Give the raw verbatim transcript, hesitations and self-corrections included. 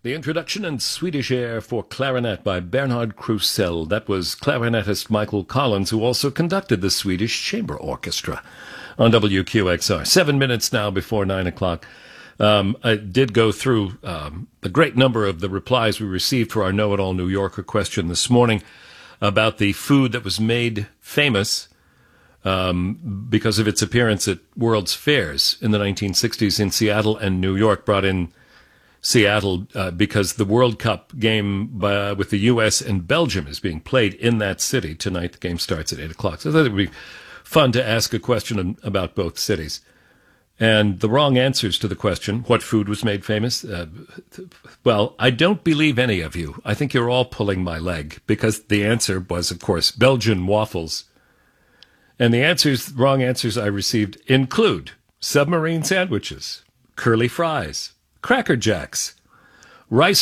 The introduction in Swedish air for clarinet by Bernhard Krusell. That was clarinetist Michael Collins, who also conducted the Swedish Chamber Orchestra on W Q X R. Seven minutes now before nine o'clock. Um, I did go through um, a great number of the replies we received for our Know-It-All New Yorker question this morning about the food that was made famous um, because of its appearance at World's Fairs in the nineteen sixties in Seattle and New York, brought in Seattle uh, because the World Cup game uh, with the U S and Belgium is being played in that city tonight. The game starts at eight o'clock. So I thought it would be fun to ask a question about both cities. And the wrong answers to the question, what food was made famous? Uh, well, I don't believe any of you. I think you're all pulling my leg, because the answer was, of course, Belgian waffles. And the answers, wrong answers I received include submarine sandwiches, curly fries, Cracker Jacks, rice